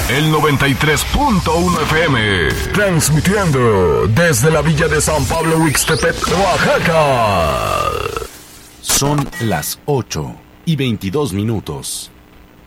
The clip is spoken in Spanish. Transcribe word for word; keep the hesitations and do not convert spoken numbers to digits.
el noventa y tres punto uno F M, transmitiendo desde la villa de San Pablo Huixtepec, Oaxaca. Son las ocho y veintidós minutos.